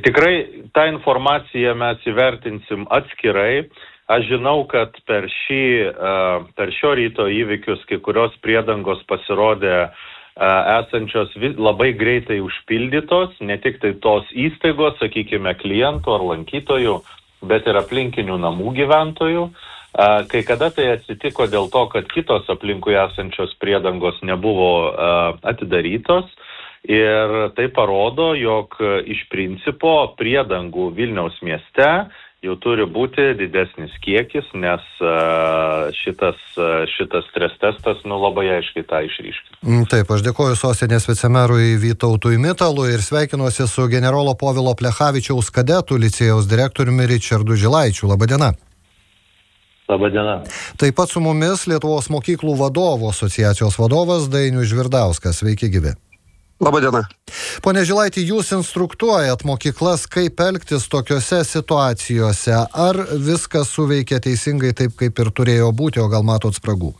Tikrai tą informaciją mes įvertinsim atskirai. Aš žinau, kad per šio ryto įvykius kai kurios priedangos pasirodė esančios labai greitai užpildytos, ne tik tai tos įstaigos, sakykime, klientų ar lankytojų, bet ir aplinkinių namų gyventojų. Kai kada tai atsitiko dėl to, kad kitos aplinkui esančios priedangos nebuvo atidarytos ir tai parodo, jog iš principo priedangų Vilniaus mieste jau turi būti didesnis kiekis, nes šitas stres testas labai aiškiai tą išryškina. Taip, aš dėkoju sostinės vicemerui Vytautui Mitalui ir sveikinuosi su generolo Povilo Plechavičiaus kadetų licėjaus direktoriumi Ričardu Žilaičiu. Labadiena. Labadiena. Taip pat su mumis Lietuvos mokyklų vadovų asociacijos vadovas Dainius Žvirdauskas. Sveiki gyvi. Labadiena. Pone Žilaiti, jūs instruktuojat mokyklas, kaip elgtis tokiose situacijose. Ar viskas suveikia teisingai taip, kaip ir turėjo būti, o gal matot spragų?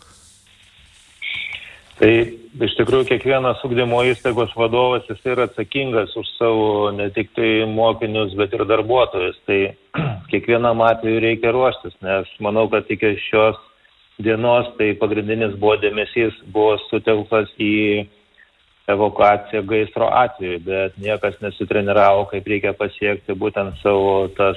Tai iš tikrųjų kiekvienas ugdymo įstaigos vadovas jis yra atsakingas už savo ne tik tai mokinius, bet ir darbuotojus. Tai kiekvienam atveju reikia ruoštis, nes manau, kad iki šios dienos tai pagrindinis dėmesys buvo sutelktas į evakuaciją gaisro atveju, bet niekas nesitreniravo, kaip reikia pasiekti būtent savo tas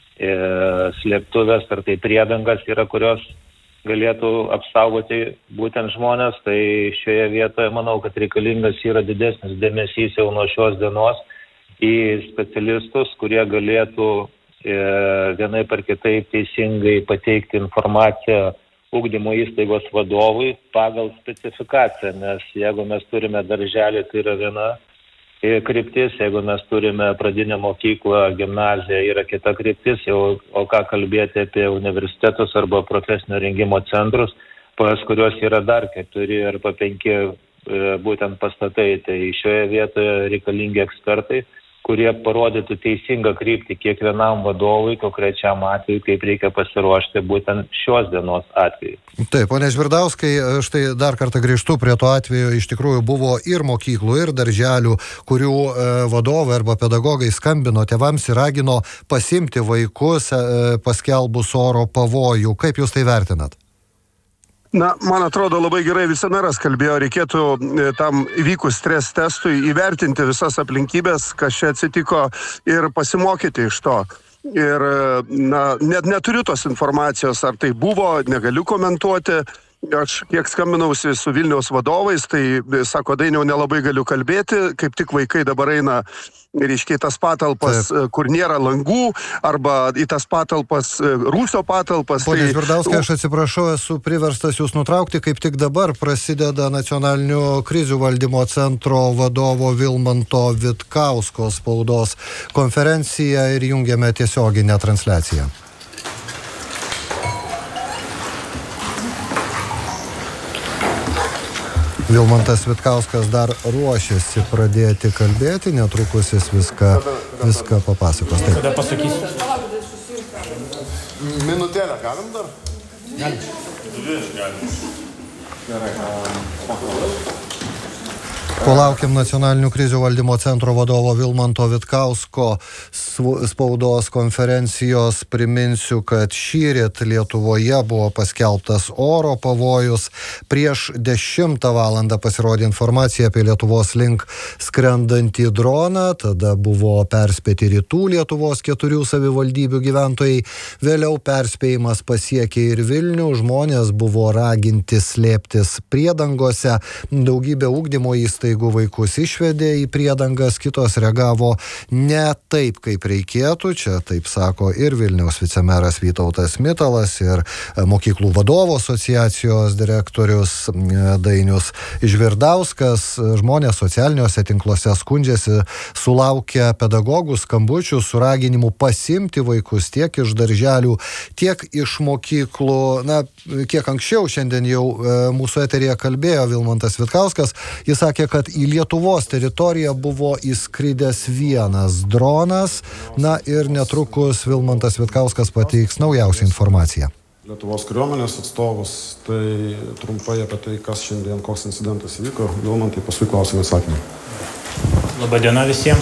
slėptuvės ar tai priedangas yra, kurios galėtų apsaugoti būtent žmonės. Tai šioje vietoje manau, kad reikalingas yra didesnis dėmesys jau nuo šios dienos į specialistus, kurie galėtų vienaip ar kitaip teisingai pateikti informaciją ugdymo įstaigos vadovui pagal specifikaciją, nes jeigu mes turime darželį, tai yra viena kryptis, jeigu mes turime pradinę mokyklą, gimnaziją, yra kita kryptis, o ką kalbėti apie universitetus arba profesinio rengimo centrus, pas kurios yra dar 4 arba 5 būtent pastatai. Tai šioje vietoje reikalingi ekspertai, kurie parodytų teisingą kryptį kiekvienam vadovui, konkrečiam atveju, kaip reikia pasiruošti būtent šios dienos atveju. Taip, pone Žvirdauskai, štai dar kartą grįžtu prie to atveju. Iš tikrųjų buvo ir mokyklų, ir darželių, kurių vadovai arba pedagogai skambino tėvams ir ragino pasimti vaikus paskelbus oro pavojų. Kaip jūs tai vertinat? Na, man atrodo, labai gerai vicemeras kalbėjo, reikėtų tam įvykus stres testui įvertinti visas aplinkybės, kas čia atsitiko ir pasimokyti iš to. Ir net neturiu tos informacijos, ar tai buvo, negaliu komentuoti. Aš kiek skambinausi su Vilniaus vadovais, tai sako, Dainiau, nelabai galiu kalbėti, kaip tik vaikai dabar eina reiškia tas patalpas, kur nėra langų, arba į tas patalpas, rūsio patalpas. Pone Žvirdauskai, aš atsiprašau, esu priverstas jūs nutraukti, kaip tik dabar prasideda Nacionalinio krizių valdymo centro vadovo Vilmanto Vitkausko spaudos konferencija ir jungiame tiesioginę transliaciją. Vilmantas Vitkauskas dar ruošiasi pradėti kalbėti, netrukus jis viską papasakos. Taip. Kada pasakysiu? Minutėlę galim dar? Galim. Gerai. Palaukim Nacionalinių krizių valdymo centro vadovo Vilmanto Vitkausko spaudos konferencijos. Priminsiu, kad šįryt Lietuvoje buvo paskelbtas oro pavojus. Prieš 10 valandą pasirodė informacija apie Lietuvos link skrendantį droną. Tada buvo perspėti rytų Lietuvos 4 savivaldybių gyventojai. Vėliau perspėjimas pasiekė ir Vilnių. Žmonės buvo raginti slėptis priedangose. Daugybė ugdymo įstaigų vaikus išvedė į priedangas, kitos reagavo ne taip, kaip reikėtų. Čia taip sako ir Vilniaus vicemeras Vytautas Mitalas, ir mokyklų vadovų asociacijos direktorius Dainius Žvirdauskas. Žmonės socialiniuose tinkluose skundžiasi, sulaukia pedagogų skambučių su raginimu pasimti vaikus tiek iš darželių, tiek iš mokyklų. Na, kiek anksčiau šiandien jau mūsų eteryje kalbėjo Vilmantas Vitkauskas. Jis sakė, kad į Lietuvos teritoriją buvo įskridęs vienas dronas. Na ir netrukus Vilmantas Vitkauskas pateiks naujausią informaciją. Lietuvos kariuomenės atstovus, tai trumpai apie tai, kas šiandien, koks incidentas įvyko. Vilmantai, paskui klausimai atsakymai. Labadiena visiems.